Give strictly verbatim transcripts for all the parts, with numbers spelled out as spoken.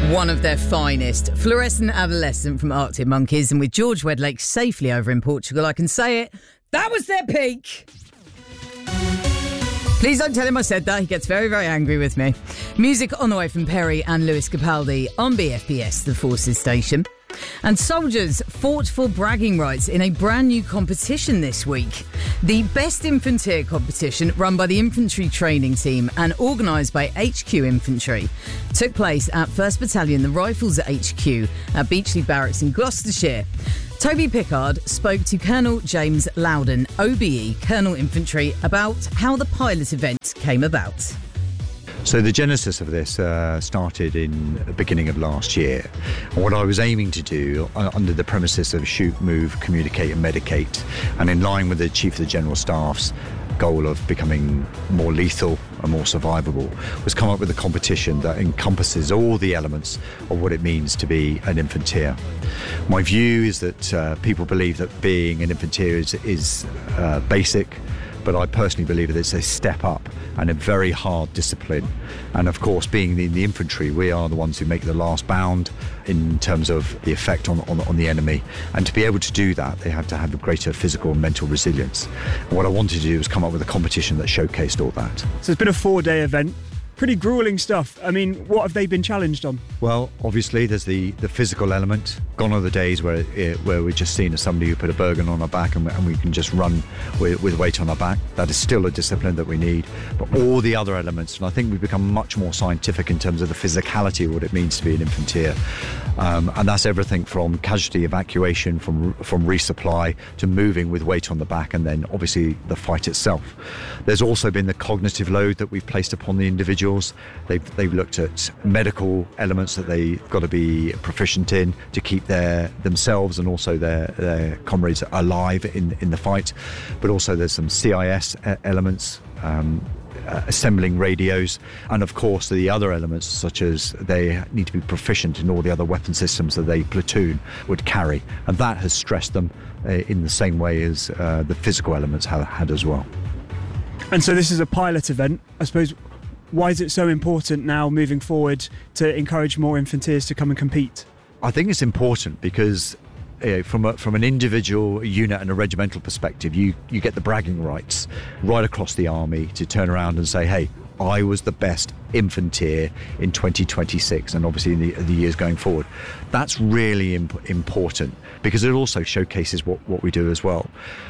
One of their finest, Fluorescent Adolescent from Arctic Monkeys, and with George Wedlake safely over in Portugal, I can say it, that was their peak. Please don't tell him I said that, he gets very, very angry with me. Music on the way from Perry and Lewis Capaldi on B F P S, the Forces Station. And soldiers fought for bragging rights in a brand new competition this week. The Best Infanteer competition, run by the Infantry Training Team and organised by H Q Infantry, took place at first Battalion, the Rifles at H Q at Beachley Barracks in Gloucestershire. Toby Pickard spoke to Colonel James Loudon, O B E, Colonel Infantry, about how the pilot event came about. So the genesis of this uh, started in the beginning of last year. And what I was aiming to do, uh, under the premises of shoot, move, communicate and medicate, and in line with the Chief of the General Staff's goal of becoming more lethal and more survivable, was come up with a competition that encompasses all the elements of what it means to be an infanteer. My view is that uh, people believe that being an infanteer is, is uh, basic, but I personally believe that it's a step up and a very hard discipline. And of course, being in the infantry, we are the ones who make the last bound in terms of the effect on, on, on the enemy. And to be able to do that, they have to have a greater physical and mental resilience. And what I wanted to do was come up with a competition that showcased all that. So it's been a four-day event. Pretty gruelling stuff. I mean, what have they been challenged on? Well, obviously, there's the, the physical element. Gone are the days where it, where we're just seen as somebody who put a Bergen on our back and, and we can just run with, with weight on our back. That is still a discipline that we need. But all the other elements, and I think we've become much more scientific in terms of the physicality of what it means to be an infanteer. Um, and that's everything from casualty evacuation, from from resupply, to moving with weight on the back, and then obviously the fight itself. There's also been the cognitive load that we've placed upon the individual. They've, they've looked at medical elements that they've got to be proficient in to keep their themselves and also their, their comrades alive in, in the fight. But also there's some C I S elements, um, uh, assembling radios, and of course the other elements such as they need to be proficient in all the other weapon systems that they platoon would carry. And that has stressed them uh, in the same way as uh, the physical elements have had as well. And so this is a pilot event, I suppose. Why is it so important now, moving forward, to encourage more infanteers to come and compete? I think it's important because uh, from a, from an individual unit and a regimental perspective, you, you get the bragging rights right across the army to turn around and say, hey, I was the best infanteer in twenty twenty-six and obviously in the, the years going forward. That's really imp- important because it also showcases what, what we do as well.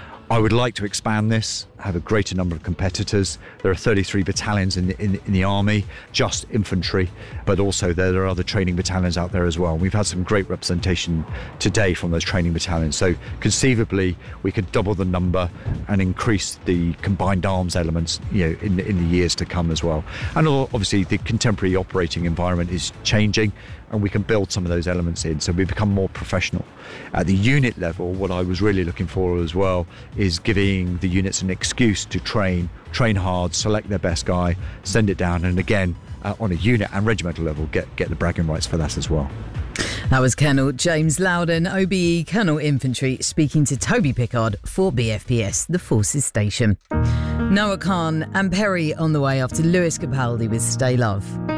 I would like to expand this, have a greater number of competitors. There are thirty-three battalions in the, in, in the army, just infantry, but also there are other training battalions out there as well. We've had some great representation today from those training battalions. So conceivably, we could double the number and increase the combined arms elements, you know, in, in the years to come as well. And obviously, the contemporary operating environment is changing, and we can build some of those elements in, so we become more professional. At the unit level, what I was really looking for as well is giving the units an excuse to train, train hard, select their best guy, send it down, and again, uh, on a unit and regimental level, get, get the bragging rights for that as well. That was Colonel James Loudon, O B E, Colonel Infantry, speaking to Toby Pickard for B F P S, the Forces Station. Noah Khan and Perry on the way after Lewis Capaldi with Stay Love.